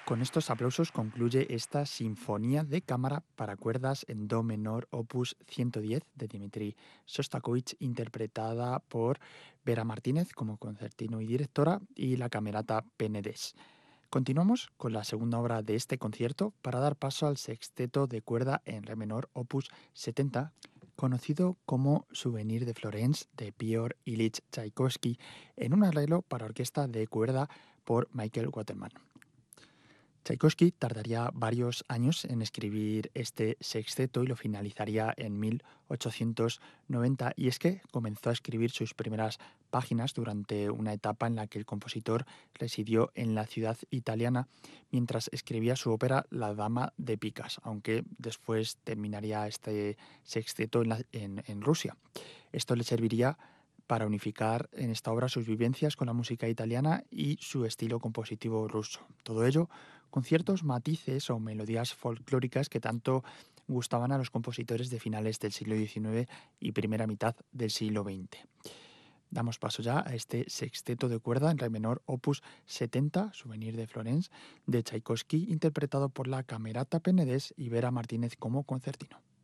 Con estos aplausos concluye esta Sinfonía de cámara para cuerdas en do menor opus 110 de Dmitri Shostakovich, interpretada por Vera Martínez como concertino y directora y la Camerata Penedès. Continuamos con la segunda obra de este concierto para dar paso al sexteto de cuerda en re menor opus 70, conocido como Souvenir de Florence de Piotr Ilich Tchaikovsky, en un arreglo para orquesta de cuerda por Michael Waterman. Tchaikovsky tardaría varios años en escribir este sexteto y lo finalizaría en 1890, y es que comenzó a escribir sus primeras páginas durante una etapa en la que el compositor residió en la ciudad italiana mientras escribía su ópera La Dama de Picas, aunque después terminaría este sexteto en Rusia. Esto le serviría para unificar en esta obra sus vivencias con la música italiana y su estilo compositivo ruso. Todo ello con ciertos matices o melodías folclóricas que tanto gustaban a los compositores de finales del siglo XIX y primera mitad del siglo XX. Damos paso ya a este sexteto de cuerda en re menor opus 70, Souvenir de Florence, de Tchaikovsky, interpretado por la Camerata Penedès y Vera Martínez como concertino.